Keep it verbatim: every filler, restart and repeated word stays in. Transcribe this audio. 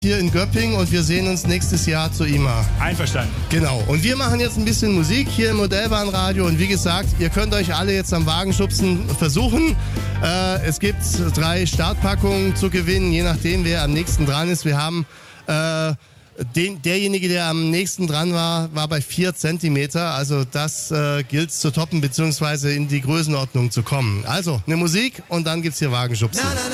hier in Göppingen und wir sehen uns nächstes Jahr zur I M A. Einverstanden. Genau. Und wir machen jetzt ein bisschen Musik hier im Modellbahnradio und wie gesagt, ihr könnt euch alle jetzt am Wagenschubsen versuchen. Äh, es gibt drei Startpackungen zu gewinnen, je nachdem, wer am nächsten dran ist. Wir haben äh, den, derjenige, der am nächsten dran war, war bei vier Zentimeter. Also das äh, gilt zu toppen, beziehungsweise in die Größenordnung zu kommen. Also eine Musik und dann gibt's hier Wagenschubsen.